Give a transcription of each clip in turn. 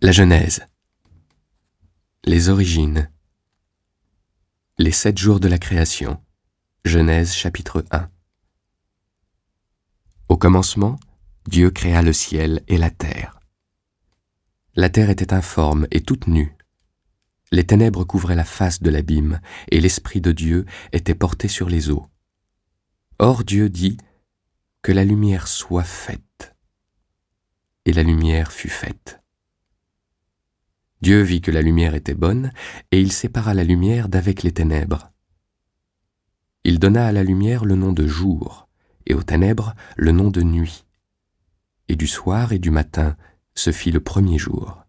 La Genèse. Les origines. Les 7 jours de la création. Genèse chapitre 1. Au commencement, Dieu créa le ciel et la terre. La terre était informe et toute nue. Les ténèbres couvraient la face de l'abîme, et l'Esprit de Dieu était porté sur les eaux. Or Dieu dit que la lumière soit faite. Et la lumière fut faite. Dieu vit que la lumière était bonne, et il sépara la lumière d'avec les ténèbres. Il donna à la lumière le nom de jour, et aux ténèbres le nom de nuit. Et du soir et du matin se fit le premier jour.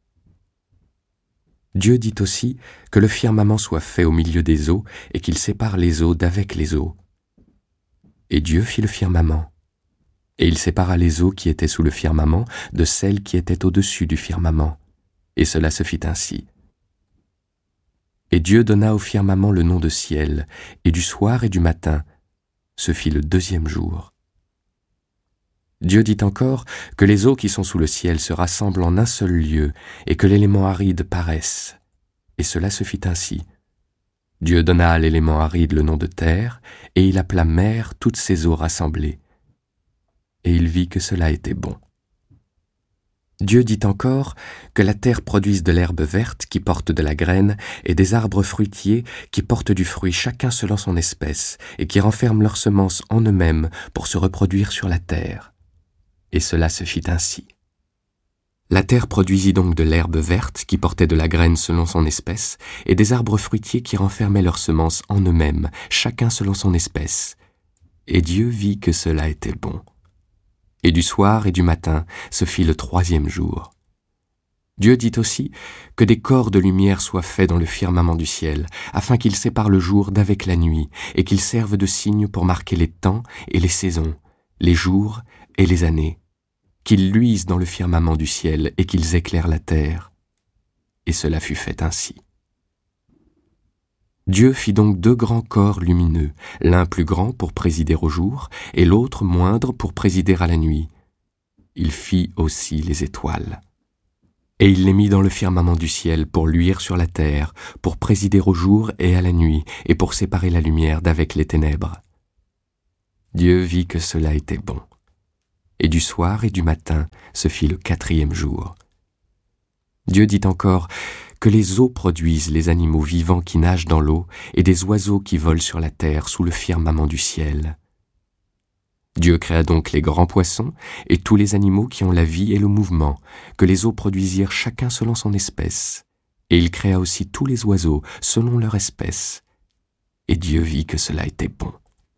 Dieu dit aussi que le firmament soit fait au milieu des eaux, et qu'il sépare les eaux d'avec les eaux. Et Dieu fit le firmament. Et il sépara les eaux qui étaient sous le firmament de celles qui étaient au-dessus du firmament. Et cela se fit ainsi. Et Dieu donna au firmament le nom de ciel, et du soir et du matin se fit le deuxième jour. Dieu dit encore que les eaux qui sont sous le ciel se rassemblent en un seul lieu, et que l'élément aride paraisse. Et cela se fit ainsi. Dieu donna à l'élément aride le nom de terre, et il appela mer toutes ces eaux rassemblées. Et il vit que cela était bon. Dieu dit encore que la terre produise de l'herbe verte qui porte de la graine et des arbres fruitiers qui portent du fruit chacun selon son espèce et qui renferment leurs semences en eux-mêmes pour se reproduire sur la terre. Et cela se fit ainsi. La terre produisit donc de l'herbe verte qui portait de la graine selon son espèce et des arbres fruitiers qui renfermaient leurs semences en eux-mêmes, chacun selon son espèce. Et Dieu vit que cela était bon. Et du soir et du matin se fit le troisième jour. Dieu dit aussi que des corps de lumière soient faits dans le firmament du ciel, afin qu'ils séparent le jour d'avec la nuit, et qu'ils servent de signes pour marquer les temps et les saisons, les jours et les années, qu'ils luisent dans le firmament du ciel et qu'ils éclairent la terre. Et cela fut fait ainsi. Dieu fit donc 2 grands corps lumineux, l'un plus grand pour présider au jour, et l'autre moindre pour présider à la nuit. Il fit aussi les étoiles. Et il les mit dans le firmament du ciel pour luire sur la terre, pour présider au jour et à la nuit, et pour séparer la lumière d'avec les ténèbres. Dieu vit que cela était bon. Et du soir et du matin se fit le 4e jour. Dieu dit encore que les eaux produisent les animaux vivants qui nagent dans l'eau et des oiseaux qui volent sur la terre sous le firmament du ciel. Dieu créa donc les grands poissons et tous les animaux qui ont la vie et le mouvement, que les eaux produisirent chacun selon son espèce. Et il créa aussi tous les oiseaux selon leur espèce. Et Dieu vit que cela était bon.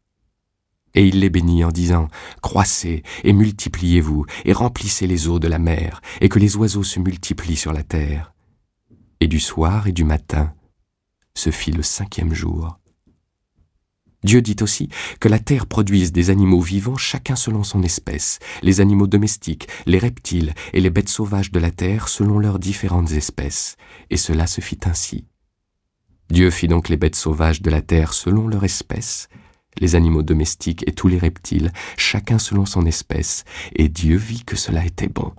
Et il les bénit en disant « Croissez et multipliez-vous et remplissez les eaux de la mer et que les oiseaux se multiplient sur la terre. » Et du soir et du matin se fit le 5e jour. Dieu dit aussi que la terre produise des animaux vivants chacun selon son espèce, les animaux domestiques, les reptiles et les bêtes sauvages de la terre selon leurs différentes espèces, et cela se fit ainsi. Dieu fit donc les bêtes sauvages de la terre selon leur espèce, les animaux domestiques et tous les reptiles, chacun selon son espèce, et Dieu vit que cela était bon.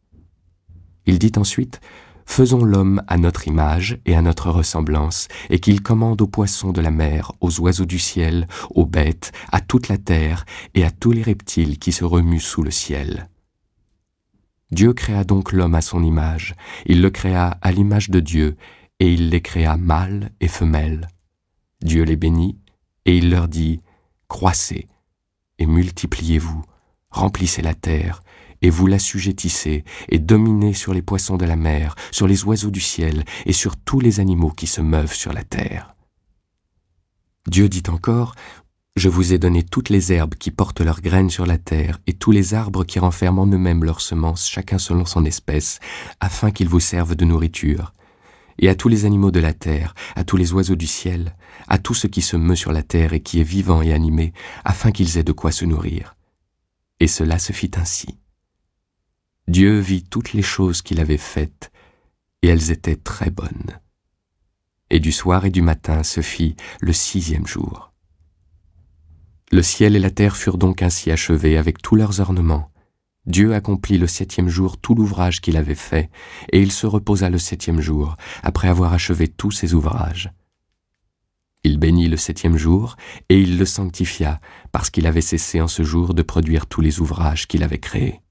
Il dit ensuite « Faisons l'homme à notre image et à notre ressemblance, et qu'il commande aux poissons de la mer, aux oiseaux du ciel, aux bêtes, à toute la terre et à tous les reptiles qui se remuent sous le ciel. » Dieu créa donc l'homme à son image, il le créa à l'image de Dieu, et il les créa mâles et femelles. Dieu les bénit, et il leur dit « Croissez et multipliez-vous, remplissez la terre, et vous l'assujettissez et dominez sur les poissons de la mer, sur les oiseaux du ciel et sur tous les animaux qui se meuvent sur la terre. » Dieu dit encore « Je vous ai donné toutes les herbes qui portent leurs graines sur la terre et tous les arbres qui renferment en eux-mêmes leurs semences, chacun selon son espèce, afin qu'ils vous servent de nourriture. Et à tous les animaux de la terre, à tous les oiseaux du ciel, à tout ce qui se meut sur la terre et qui est vivant et animé, afin qu'ils aient de quoi se nourrir. » Et cela se fit ainsi. Dieu vit toutes les choses qu'il avait faites, et elles étaient très bonnes. Et du soir et du matin se fit le 6e jour. Le ciel et la terre furent donc ainsi achevés avec tous leurs ornements. Dieu accomplit le 7e jour tout l'ouvrage qu'il avait fait, et il se reposa le 7e jour, après avoir achevé tous ses ouvrages. Il bénit le 7e jour, et il le sanctifia, parce qu'il avait cessé en ce jour de produire tous les ouvrages qu'il avait créés.